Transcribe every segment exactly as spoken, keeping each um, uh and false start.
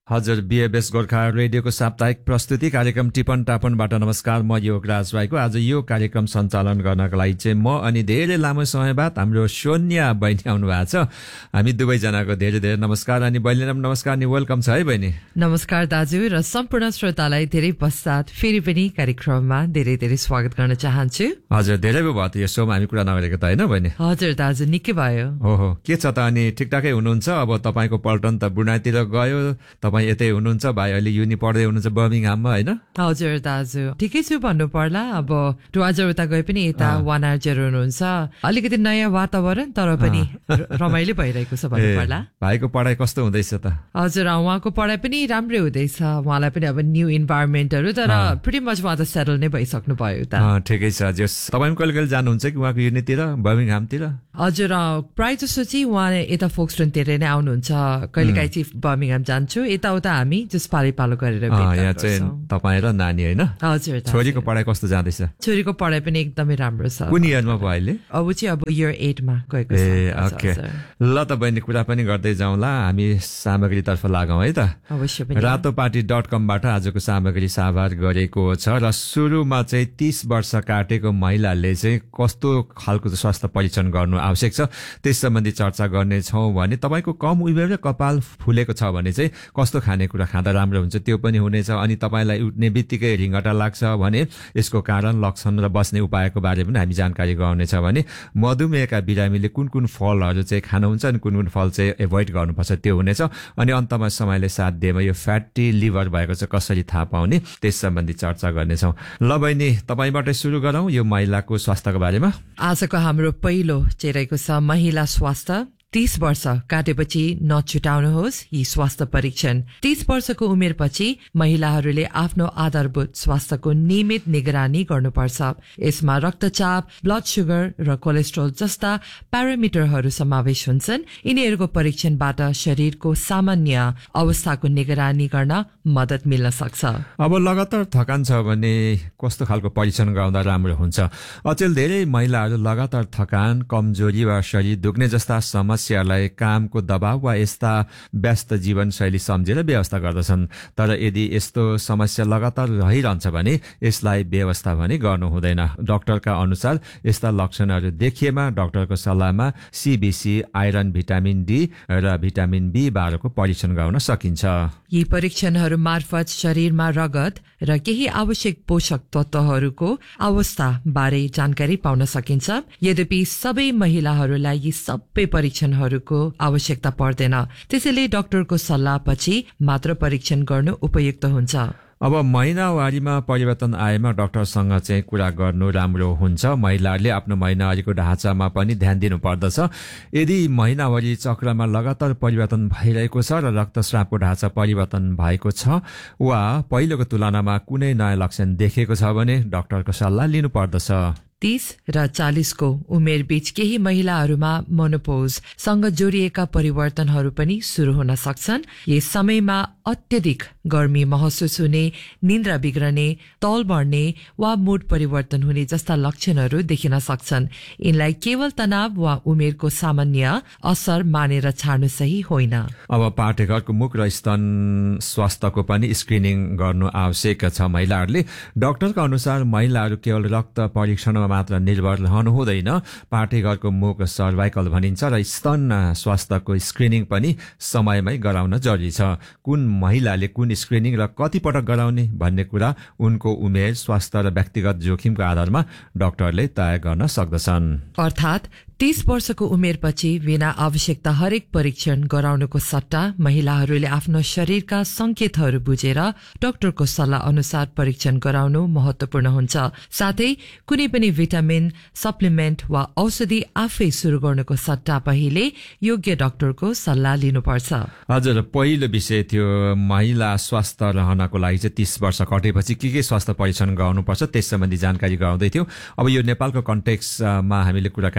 हजुर, बीएबएस गोर्खा रेडियोको साप्ताहिक प्रस्तुति कार्यक्रम टिपन टापनबाट नमस्कार। म योगराज राईको आज यो कार्यक्रम सञ्चालन गर्नका लागि चाहिँ म अनि धेरै लामो समय बाद हाम्रो सोनिया बहिनी आउनु भएको छ। हामी दुवैजनाको धेरै धेरै नमस्कार। अनि बहिनीलाई पनि नमस्कार नि वेलकम छ है बहिनी। नमस्कार दाजु र सम्पूर्ण श्रोतालाई धेरै पश्चात फेरि पनि कार्यक्रममा धेरै धेरै स्वागत गर्न चाहन्छु। हजुर, धेरै भयो त यो सोमा हामी कुरा नगरेको त होइन बहिनी? हजुर दाजु, निकै भयो। हो हो, के छ त अनि ठिकठाकै हुनुहुन्छ? अब तपाईँको पल्टन त बुढातिर गयो, तपाईँ यतै हुनुहुन्छ, भाइ अहिले युनि पढ्दै हुनुहुन्छ बर्मिङहाममा होइन? हजुर दाजु, ठिकै छु भन्नु पर्ला। अब टुवाजर उता गए पनि यता वान आर्जर हुनुहुन्छ, अलिकति नयाँ वातावरण तर पनि रमाइलो भइरहेको छ भन्नु पर्ला। भाइको पढाइ कस्तो हुँदैछ त? हजुर, उहाँको पढाइ पनि राम्रै हुँदैछ। उहाँलाई पनि अब न्यू इन्भाइरोमेन्टहरू, तर प्रिटी मच उहाँ त सेटल नै भइसक्नु भयो त। ठिकै छ। जस तपाईँ कहिले कहिले जानुहुन्छ कि उहाँको युनितिर बर्मिङहामतिर? हजुर, प्राय जसो चाहिँ उहाँ यता फोक्सटनतिर नै आउनुहुन्छ। कहिले काहीँ चाहिँ बर्मिङहाम जान्छु, यताउता हामी जस पालै पालो गरेर यहाँ चाहिँ तपाईँ र नानी होइन? हजुर। छोरीको पढाइ कस्तो जाँदैछ? छोरीको पढाइ पनि एकदमै राम्रो छ। कुन इयरमा भयो अहिले? अब चाहिँ अब इयर एटमा गएको छ। ए ओके, ल त बहिनी कुरा पनि गर्दै जाउँला, हामी सामग्रीतर्फ लागौँ है त। अवश्य पनि। रातोपाटी डट कमबाट आजको सामग्री साभार गरेको छ र सुरुमा चाहिँ तीस वर्ष काटेको महिलाले चाहिँ कस्तो खालको स्वास्थ्य परीक्षण गर्नु आवश्यक छ त्यस सम्बन्धी चर्चा गर्नेछौँ भने तपाईँको कम उमेरले कपाल फुलेको छ भने चाहिँ कस्तो खानेकुरा खाँदा राम्रो हुन्छ त्यो पनि हुनेछ। अनि तपाईँलाई उठ्ने बित्तिकै रिङ्गटा लाग्छ भने यसको कारण, लक्षण र बस्ने उपायको बारे पनि हामी जानकारी गराउनेछ भने मधुमेहका बिरामीले कुन कुन फलहरू चाहिँ खानुहुन्छ अनि कुन कुन फल चाहिँ एभोइड गर्नुपर्छ त्यो हुनेछ। अनि अन्तमा समयले साथ दिएमा यो फ्याटी लिभर भएको चाहिँ कसरी थाहा पाउने त्यस सम्बन्धी चर्चा गर्नेछौँ। ल बहिनी, तपाईँबाटै सुरु गरौँ यो महिलाको स्वास्थ्यको बारेमा। आजको हाम्रो पहिलो चाहिँ रहेको छ महिला स्वास्थ्य। तीस वर्ष काटेपछि नछुटाउनुहोस् यी स्वास्थ्य परीक्षण। तीस वर्षको उमेरपछि महिलाहरूले आफ्नो आधारभूत स्वास्थ्यको नियमित निगरानी गर्नुपर्छ। यसमा रक्तचाप, ब्लड सुगर र कोलेस्ट्रोल जस्ता प्यारामिटरहरू समावेश हुन्छन्। यिनीहरूको परीक्षणबाट शरीरको सामान्य अवस्थाको निगरानी गर्न मद्दत मिल्न सक्छ। अब लगातार थकान छ भने कस्तो खालको परीक्षण गराउँदा राम्रो हुन्छ? अचेल धेरै महिलाहरू लगातार थकान, कमजोरी वा शरीर दुख्ने जस्ता समस्या समस्यालाई कामको दबाव वा यस्ता व्यस्त जीवनशैली सम्झेर व्यवस्था गर्दछन्। तर यदि यस्तो समस्या लगातार रहिरहन्छ भने यसलाई व्यवस्था भने गर्नु हुँदैन। डाक्टरका अनुसार यस्ता लक्षणहरू देखिएमा डाक्टरको सल्लाहमा सीबीसी, आइरन, भिटामिन डी र भिटामिन बी बाह्रको परीक्षण गराउन सकिन्छ। यी परीक्षणहरू मार्फत शरीरमा रगत र केही आवश्यक पोषक तत्त्वहरूको अवस्था बारे जानकारी पाउन सकिन्छ। यद्यपि सबै महिलाहरूलाई यी सबै परीक्षणहरूको आवश्यकता पर्दैन, त्यसैले डाक्टरको सल्लाहपछि मात्र परीक्षण गर्नु उपयुक्त हुन्छ। अब महिनावारीमा परिवर्तन आएमा डाक्टरसँग चाहिँ कुरा गर्नु राम्रो हुन्छ। महिलाहरूले आफ्नो महिनावारीको ढाँचामा पनि ध्यान दिनु पर्दछ। यदि महिनावारी चक्रमा लगातार परिवर्तन भइरहेको छ र रक्तस्रावको ढाँचा परिवर्तन भएको छ वा पहिलोको तुलनामा कुनै नयाँ लक्षण देखेको छ भने डाक्टरको सल्लाह लिनु पर्दछ। तीस र चालीसको उमेर बीच केही महिलाहरूमा मोनोपोजसँग जोडिएका परिवर्तनहरू पनि सुरु हुन सक्छन्। यस समयमा अत्यधिक गर्मी महसुस हुने, निन्द्रा बिग्रने, तौल बढ्ने वा मुड परिवर्तन हुने जस्ता लक्षणहरू देखिन सक्छन्। यिनलाई केवल तनाव वा उमेरको सामान्य असर मानेर छाड्नु सही होइन। अब पाठेघरको मुख र स्तन स्वास्थ्यको पनि स्क्रिनिङ गर्नु आवश्यक छ महिलाहरूले। डाक्टरका अनुसार महिलाहरू केवल रक्त परीक्षणमा मात्र निर्भर रहनु हुँदैन। पाठेघरको मुख सर्भाइकल भनिन्छ र स्तन स्वास्थ्यको स्क्रिनिङ पनि समयमै गराउन जरुरी छ। कुन महिलाले कुन स्क्रिनिङ र कति पटक गराउने भन्ने कुरा उनको उमेर, स्वास्थ्य र व्यक्तिगत जोखिमको आधारमा डाक्टरले तय गर्न सक्दछन्। अर्थात् तीस वर्षको उमेरपछि बिना आवश्यकता हरेक परीक्षण गराउनुको सट्टा महिलाहरूले आफ्नो शरीरका संकेतहरू बुझेर डाक्टरको सल्लाह अनुसार परीक्षण गराउनु महत्वपूर्ण हुन्छ। साथै कुनै पनि भिटामिन, सप्लिमेन्ट वा औषधि आफै सुरु गर्नुको सट्टा पहिले योग्य डाक्टरको सल्लाह लिनुपर्छ। हजुर, पहिलो विषय थियो महिला स्वास्थ्य रहनको लागि चाहिँ तीस वर्ष कटेपछि के के स्वास्थ्य परीक्षण गराउनुपर्छ त्यस सम्बन्धी जानकारी गराउँदै थियो। अब यो नेपालको कन्टेक्समा हामीले कुराकानी गर्यौं,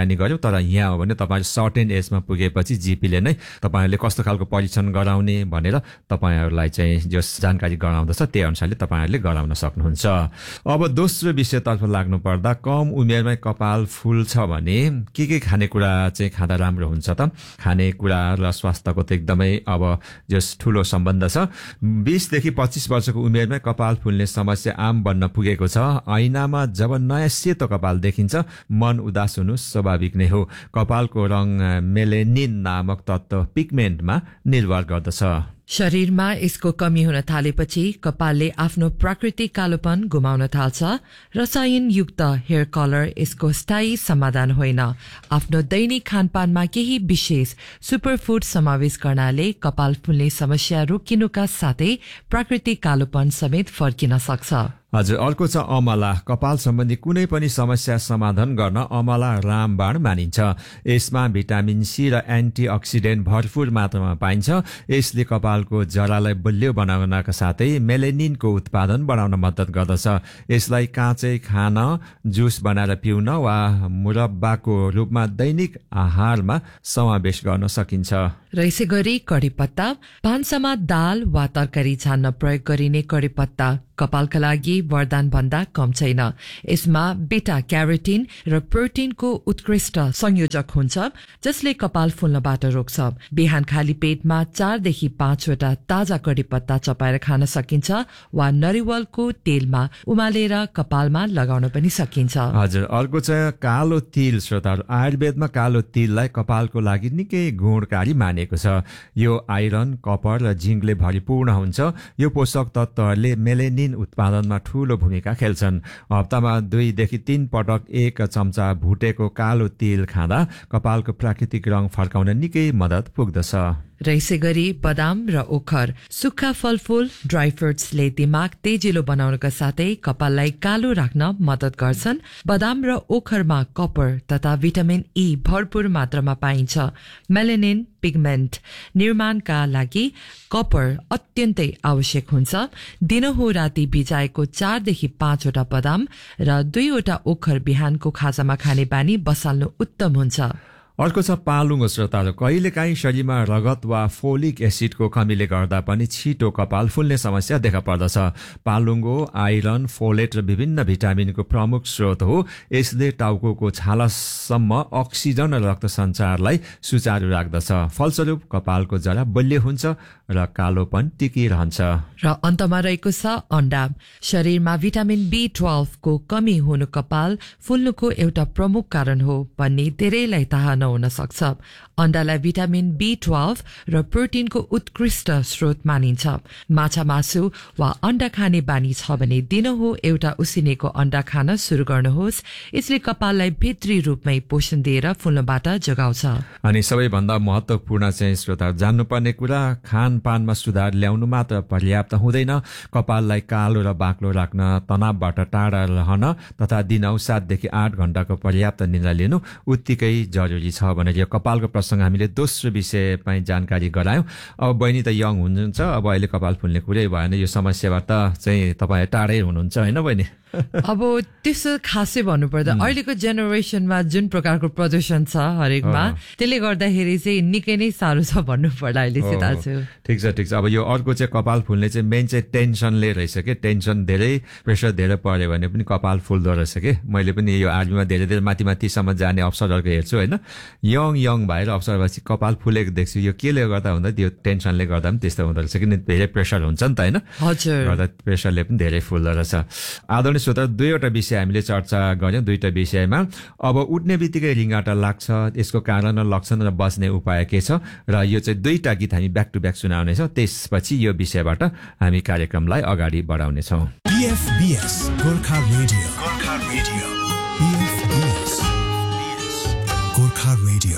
तर यहाँ हो भने तपाईँ सर्टेन एजमा पुगेपछि जिपीले नै तपाईँहरूले कस्तो खालको परीक्षण गराउने भनेर तपाईँहरूलाई चाहिँ जस जानकारी गराउँदछ त्यही अनुसारले तपाईँहरूले गराउन सक्नुहुन्छ। अब दोस्रो विषयतर्फ लाग्नु पर्दा कम उमेरमै कपाल फुल्छ भने के के खानेकुरा चाहिँ खाँदा राम्रो हुन्छ त? खानेकुरा र स्वास्थ्यको त एकदमै अब जस ठुलो सम्बन्ध छ। बीसदेखि पच्चीस वर्षको उमेरमै कपाल फुल्ने समस्या आम बन्न पुगेको छ। ऐनामा जब नयाँ सेतो कपाल देखिन्छ मन उदास हुनु स्वाभाविक नै हो। कपालको रङ मेलेनिन नामक तत्व पिगमेन्टमा निर्भर गर्दछ। शरीरमा यसको कमी हुन थालेपछि कपालले आफ्नो प्राकृतिक कालोपन गुमाउन थाल्छ। रसायनयुक्त हेयर कलर यसको स्थायी समाधान होइन। आफ्नो दैनिक खानपानमा केही विशेष सुपरफुड समावेश गर्नाले कपाल फुल्ने समस्या रोकिनुका साथै प्राकृतिक कालोपन समेत फर्किन सक्छ। हजुर, अर्को छ अमला। कपाल सम्बन्धी कुनै पनि समस्या समाधान गर्न अमला रामबाण मानिन्छ। यसमा भिटामिन सी र एन्टिअक्सिडेन्ट भरपूर मात्रामा पाइन्छ। यसले कपालको जरालाई बलियो बनाउनका साथै मेलेनिनको उत्पादन बढाउन मद्दत गर्दछ। यसलाई काँचै खान, जुस बनाएर पिउन वा मुरब्बाको रूपमा दैनिक आहारमा समावेश गर्न सकिन्छ। र यसै गरी कडी पत्ता। भान्सामा दाल वा तरकारी छान्न प्रयोग गरिने कडी पत्ता कपालका लागि वरदान भन्दा कम छैन। यसमा बेटा क्यारोटिन र प्रोटिनको उत्कृष्ट संयोजक हुन्छ जसले कपाल फुल्नबाट रोक्छ। बिहान खाली पेटमा चारदेखि पाँचवटा ताजा कडी पत्ता चपाएर खान सकिन्छ वा नरिवलको तेलमा उमालेर कपालमा लगाउन पनि सकिन्छ। हजुर, अर्को चाहिँ कालो तिल। श्रोताहरू, आयुर्वेदमा कालो तिललाई कपालको लागि निकै गुणकारी मानिएको छ। यो आइरन, कपर र जिङ्कले भरिपूर्ण हुन्छ। यो पोषक तत्त्वहरूले मेलेनिन उत्पादनमा ठूलो भूमिका खेल्छन्। हप्तामा दुईदेखि तीन पटक एक चम्चा भुटेको कालो तिल खाँदा कपालको प्राकृतिक रङ फर्काउन निकै मद्दत पुग्दछ। र यसै गरी बदाम र ओखर। सुक्खा फलफूल ड्राई फ्रुट्सले दिमाग तेजिलो बनाउनका साथै कपाललाई कालो राख्न मद्दत गर्छन्। बदाम र ओखरमा कपर तथा भिटामिन ई भरपूर मात्रामा पाइन्छ। मेलेनिन पिगमेन्ट निर्माणका लागि कपर अत्यन्तै आवश्यक हुन्छ। दिनहु राति भिजाएको चारदेखि पाँचवटा बदाम र दुईवटा ओखर बिहानको खाजामा खाने बानी बसाल्नु उत्तम हुन्छ। अर्को छ पालुङ्गो। श्रोताहरू, कहिलेकाहीँ शरीरमा रगत वा फोलिक एसिडको कमीले गर्दा पनि छिटो कपाल फुल्ने समस्या देखा पर्दछ। पालुङ्गो आइरन, फोलेट र विभिन्न भिटामिनको प्रमुख स्रोत हो। यसले टाउको छालासम्म अक्सिजन र रक्त सञ्चारलाई सुचारू राख्दछ। फलस्वरूप कपालको जरा बलियो हुन्छ र कालोपन टिकिरहन्छ। र अन्तमा रहेको छ अण्डा। शरीरमा भिटामिन बी ट्वेल्भ को कमी हुनु कपाल फुल्नुको एउटा प्रमुख कारण हो भन्ने धेरैलाई थाहा हुन सक्छ। अण्डालाई भिटामिन बी ट्वेल्भ र प्रोटिनको उत्कृष्ट स्रोत मानिन्छ। माछा मासु वा अण्डा खाने बानी छ भने दिनहु एउटा उसिनेको अण्डा खान सुरु गर्नुहोस्। यसले कपाललाई भित्री रूपमै पोषण दिएर फुल्नबाट जोगाउँछ। अनि सबैभन्दा महत्त्वपूर्ण चाहिँ श्रोता जान्नुपर्ने कुरा, खानपानमा सुधार ल्याउनु मात्र पर्याप्त हुँदैन। कपाललाई कालो र बाक्लो राख्न, तनावबाट टाढा रहन तथा दिनहु सातदेखि आठ घण्टाको पर्याप्त निद्रा लिनु उत्तिकै जरुरी छ भनेर यो कपालको प्रसङ्ग हामीले दोस्रो विषयमा जानकारी गरायौँ। अब बहिनी त यङ हुनुहुन्छ, अब अहिले कपाल फुल्ने कुरै भएन। यो समस्याबाट चाहिँ तपाईँ टाढै हुनुहुन्छ होइन बहिनी? अब त्यसो खासै भन्नुपर्दा अहिलेको जेनेरेसनमा जुन प्रकारको प्रदूषण छ हरेकमा, त्यसले गर्दाखेरि चाहिँ निकै नै साह्रो छ भन्नु पर्दा अहिले चाहिँ दाजु। ठिक छ ठिक छ। अब यो अर्को चाहिँ कपाल फुल्ने चाहिँ मेन चाहिँ टेन्सनले रहेछ कि। टेन्सन धेरै, प्रेसर धेरै पऱ्यो भने पनि कपाल फुल्दो रहेछ कि। मैले पनि यो आर्मीमा धेरै धेरै माथि माथिसम्म जाने अवसरहरूको हेर्छु होइन। यङ यङ भएर अवसर भएपछि कपाल फुलेको देख्छु। यो केले गर्दा हुँदा त्यो टेन्सनले गर्दा पनि त्यस्तो हुँदो रहेछ किन धेरै प्रेसर हुन्छ नि त होइन। हजुर, गर्दा प्रेसरले पनि धेरै फुल्दो रहेछ। आदरणीय श्रोता, दुईवटा विषय हामीले चर्चा गऱ्यौँ दुईटा विषयमा। अब उठ्ने बित्तिकै रिङ्गाटा लाग्छ, यसको कारण र लक्षण र बच्ने उपाय के छ, र यो चाहिँ दुईटा गीत हामी ब्याक टु ब्याक सुनाउनेछौँ। त्यसपछि यो विषयबाट हामी कार्यक्रमलाई अगाडि बढाउनेछौँ। बीएफबीएस Gorkha radio, Gorkha radio, बीएफबीएस Gorkha radio.